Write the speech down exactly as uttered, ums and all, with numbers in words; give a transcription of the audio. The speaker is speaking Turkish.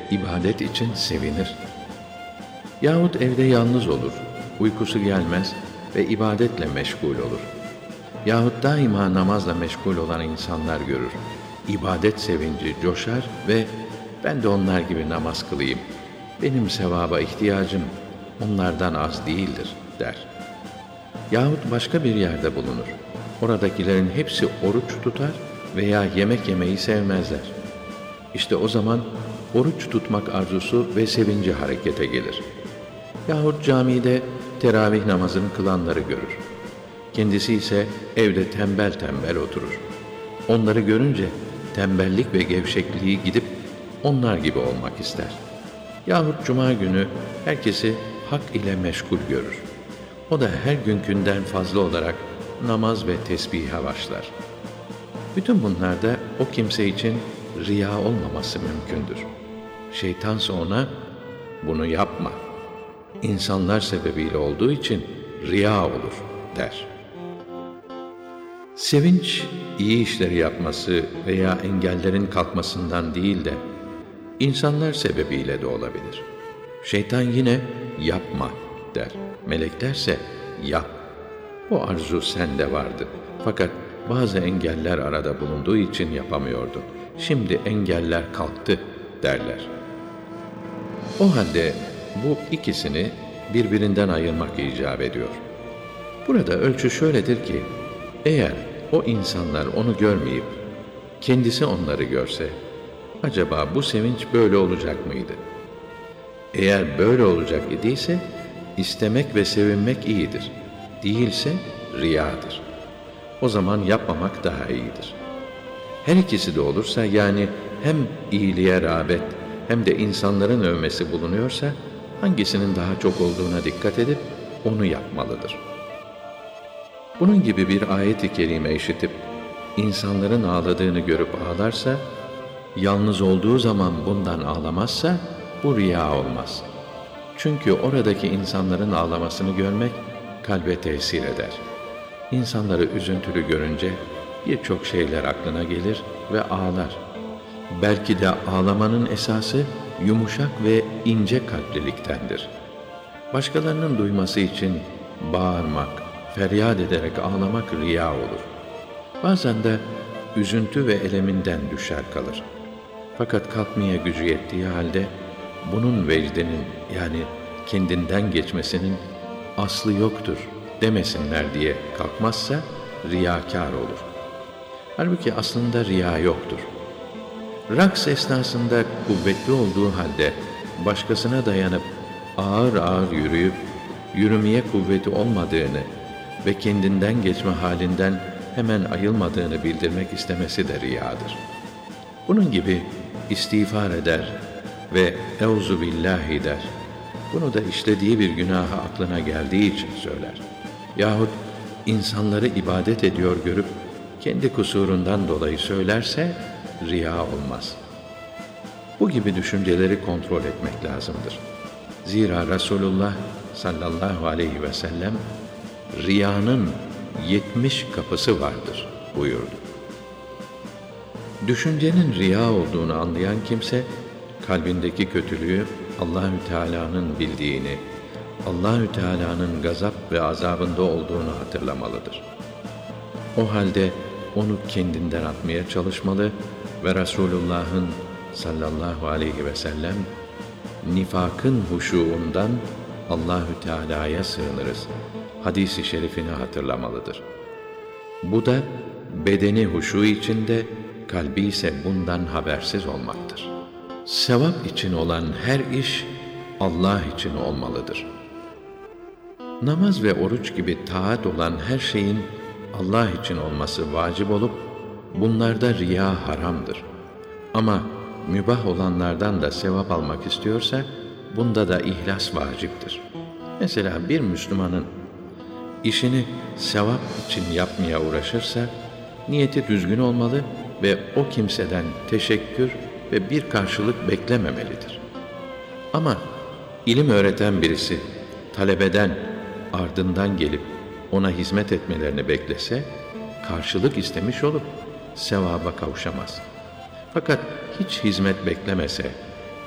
ibadet için sevinir. Yahut evde yalnız olur, uykusu gelmez ve ibadetle meşgul olur. Yahut daima namazla meşgul olan insanlar görür. İbadet sevinci coşar ve ben de onlar gibi namaz kılayım. Benim sevaba ihtiyacım onlardan az değildir der. Yahut başka bir yerde bulunur. Oradakilerin hepsi oruç tutar veya yemek yemeyi sevmezler. İşte o zaman oruç tutmak arzusu ve sevinci harekete gelir. Yahut camide teravih namazını kılanları görür. Kendisi ise evde tembel tembel oturur. Onları görünce tembellik ve gevşekliği gidip onlar gibi olmak ister. Yahut cuma günü herkesi hak ile meşgul görür. O da her günkünden fazla olarak namaz ve tesbihe başlar. Bütün bunlarda o kimse için riya olmaması mümkündür. Şeytansa ona bunu yapma, İnsanlar sebebiyle olduğu için riya olur der. Sevinç, iyi işleri yapması veya engellerin kalkmasından değil de insanlar sebebiyle de olabilir. Şeytan yine yapma der. Meleklerse yap. O arzu sende vardı. Fakat bazı engeller arada bulunduğu için yapamıyordun. Şimdi engeller kalktı derler. O halde bu ikisini birbirinden ayırmak icap ediyor. Burada ölçü şöyledir ki, eğer o insanlar onu görmeyip, kendisi onları görse, acaba bu sevinç böyle olacak mıydı? Eğer böyle olacak idiyse, istemek ve sevinmek iyidir. Değilse riyadır. O zaman yapmamak daha iyidir. Her ikisi de olursa, yani hem iyiliğe rağbet hem de insanların övmesi bulunuyorsa, hangisinin daha çok olduğuna dikkat edip onu yapmalıdır. Bunun gibi bir ayet-i kerime işitip insanların ağladığını görüp ağlarsa, yalnız olduğu zaman bundan ağlamazsa bu riya olmaz. Çünkü oradaki insanların ağlamasını görmek kalbe tesir eder. İnsanları üzüntülü görünce birçok şeyler aklına gelir ve ağlar. Belki de ağlamanın esası yumuşak ve ince kalpliliktendir. Başkalarının duyması için bağırmak, feryat ederek ağlamak riya olur. Bazen de üzüntü ve eleminden düşer kalır. Fakat kalkmaya gücü yettiği halde bunun vecdinin, yani kendinden geçmesinin aslı yoktur demesinler diye kalkmazsa riyakâr olur. Halbuki aslında riya yoktur. Raks esnasında kuvvetli olduğu halde başkasına dayanıp ağır ağır yürüyüp yürümeye kuvveti olmadığını ve kendinden geçme halinden hemen ayılmadığını bildirmek istemesi de riyadır. Bunun gibi istiğfar eder ve "Euzu billahi" der. Bunu da işlediği bir günahı aklına geldiği için söyler. Yahut insanları ibadet ediyor görüp kendi kusurundan dolayı söylerse riya olmaz. Bu gibi düşünceleri kontrol etmek lazımdır. Zira Resulullah sallallahu aleyhi ve sellem riyanın yetmiş kapısı vardır buyurdu. Düşüncenin riya olduğunu anlayan kimse kalbindeki kötülüğü Allahü Teala'nın bildiğini, Allahü Teala'nın gazap ve azabında olduğunu hatırlamalıdır. O halde onu kendinden atmaya çalışmalı ve Resulullah'ın sallallahu aleyhi ve sellem nifakın huşuğundan Allahü Teala'ya sığınırız hadis-i şerifini hatırlamalıdır. Bu da bedeni huşu içinde, kalbi ise bundan habersiz olmaktır. Sevap için olan her iş Allah için olmalıdır. Namaz ve oruç gibi taat olan her şeyin Allah için olması vacip olup bunlarda riya haramdır. Ama mübah olanlardan da sevap almak istiyorsa bunda da ihlas vaciptir. Mesela bir Müslümanın işini sevap için yapmaya uğraşırsa niyeti düzgün olmalı ve o kimseden teşekkür ve bir karşılık beklememelidir. Ama ilim öğreten birisi talebeden ardından gelip ona hizmet etmelerini beklese karşılık istemiş olup sevaba kavuşamaz. Fakat hiç hizmet beklemese